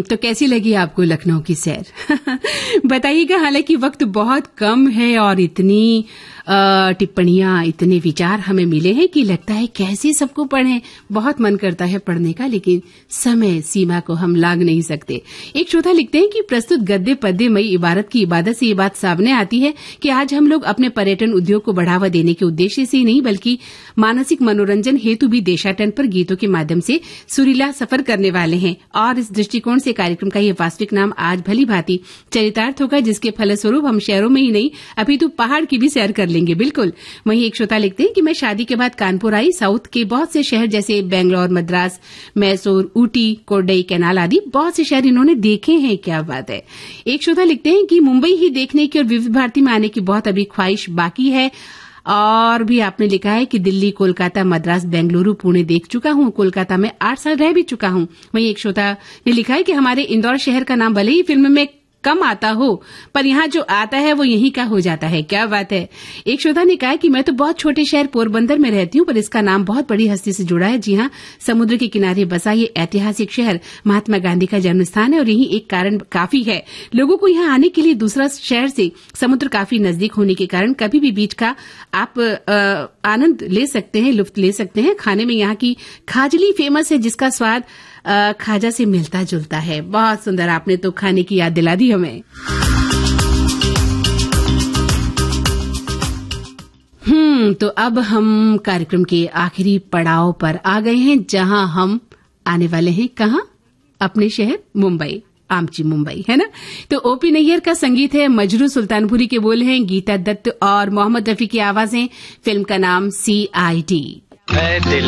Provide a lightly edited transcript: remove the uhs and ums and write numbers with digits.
तो कैसी लगी आपको लखनऊ की सैर? बताइएगा। हालांकि वक्त बहुत कम है और इतनी टिप्पणियां, इतने विचार हमें मिले हैं कि लगता है कैसे सबको पढ़ें। बहुत मन करता है पढ़ने का, लेकिन समय सीमा को हम लांघ नहीं सकते। एक श्रोता लिखते हैं कि प्रस्तुत गद्य पद्य मई इबारत की इबादत से ये बात सामने आती है कि आज हम लोग अपने पर्यटन उद्योग को बढ़ावा देने के उद्देश्य से ही नहीं, बल्कि मानसिक मनोरंजन हेतु भी देशाटन पर गीतों के माध्यम से सुरीला सफर करने वाले हैं। और इस दृष्टिकोण से कार्यक्रम का ये वास्तविक नाम आज भली भांति चरितार्थ होगा, जिसके फलस्वरूप हम शहरों में ही नहीं अपितु पहाड़ की भी सैर कर लेंगे। बिल्कुल। वहीं एक श्रोता लिखते हैं कि मैं शादी के बाद कानपुर आई। साउथ के बहुत से शहर जैसे बेंगलोर, मद्रास, मैसूर, ऊटी, कोडई कैनाल आदि बहुत से शहर इन्होंने देखे हैं। क्या बात है। एक श्रोता लिखते हैं कि मुंबई ही देखने की और विविध भारती में आने की बहुत अभी ख्वाहिश बाकी है। और भी आपने लिखा है कि दिल्ली, कोलकाता, मद्रास, बेंगलुरु, पुणे देख चुका हूं। कोलकाता में 8 साल रह भी चुका हूं। वहीं एक श्रोता ने लिखा है कि हमारे इंदौर शहर का नाम भले ही फिल्म में कम आता हो, पर यहाँ जो आता है वो यहीं का हो जाता है। क्या बात है। एक श्रोता ने कहा कि मैं तो बहुत छोटे शहर पोरबंदर में रहती हूँ, पर इसका नाम बहुत बड़ी हस्ती से जुड़ा है। जी हाँ, समुद्र के किनारे बसा ये ऐतिहासिक शहर महात्मा गांधी का जन्म स्थान है और यही एक कारण काफी है लोगों को यहाँ आने के लिए। दूसरा शहर से समुद्र काफी नजदीक होने के कारण कभी भी बीच का आप आनंद ले सकते हैं, लुत्फ ले सकते हैं। खाने में यहाँ की खाजली फेमस है, जिसका स्वाद खाजा से मिलता जुलता है। बहुत सुंदर, आपने तो खाने की याद दिला दी हमें। तो अब हम कार्यक्रम के आखिरी पड़ाव पर आ गए हैं, जहां हम आने वाले हैं। कहां? अपने शहर मुंबई, आमची मुंबई, है ना। तो ओपी नैयर का संगीत है, मजरू सुल्तानपुरी के बोल हैं, गीता दत्त और मोहम्मद रफी की आवाजें। फिल्म का नाम CID।